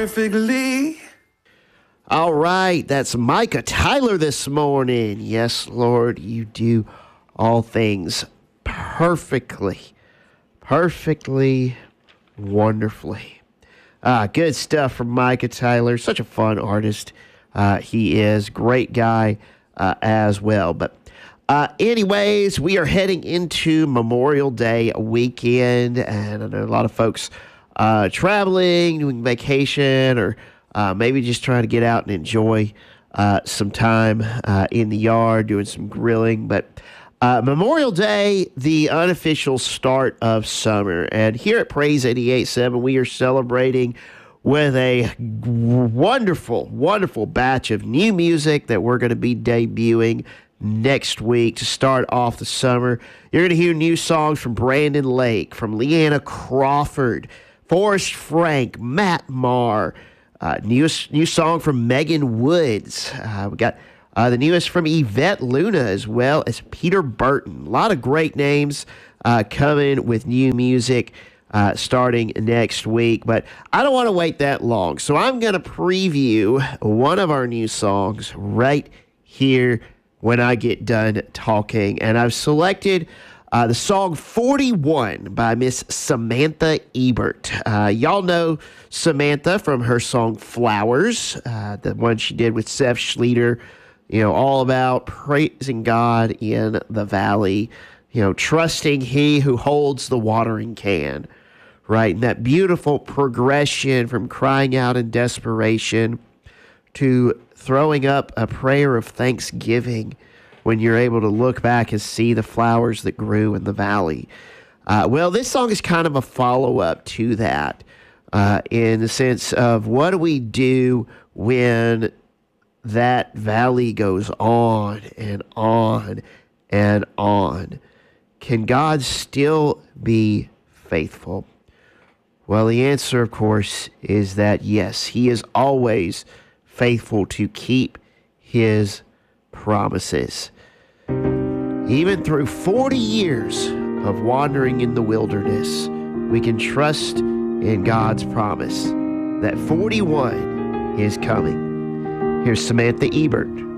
Perfectly. All right, that's Micah Tyler this morning. Yes, Lord, you do all things perfectly, wonderfully. Good stuff from Micah Tyler. Such a fun artist. He is. Great guy as well. But anyways, we are heading into Memorial Day weekend, and I know a lot of folks traveling, doing vacation, or maybe just trying to get out and enjoy some time in the yard, doing some grilling. But Memorial Day, the unofficial start of summer. And here at Praise 88.7, we are celebrating with a wonderful batch of new music that we're going to be debuting next week to start off the summer. You're going to hear new songs from Brandon Lake, from Leanna Crawford, Forrest Frank, Matt Maher. New song from Megan Woods. We got the newest from Yvette Luna, as well as Peter Burton. A lot of great names coming with new music starting next week. But I don't want to wait that long, so I'm going to preview one of our new songs right here when I get done talking. And I've selected the song 41 by Miss Samantha Ebert. Y'all know Samantha from her song Flowers, the one she did with Seth Schleter, all about praising God in the valley, trusting He who holds the watering can, right? And that beautiful progression from crying out in desperation to throwing up a prayer of thanksgiving when you're able to look back and see the flowers that grew in the valley. Well, this song is kind of a follow-up to that in the sense of what do we do when that valley goes on and on and on? Can God still be faithful? Well, the answer, of course, is that yes, He is always faithful to keep His promises. Even through 40 years of wandering in the wilderness, we can trust in God's promise that 41 is coming. Here's Samantha Ebert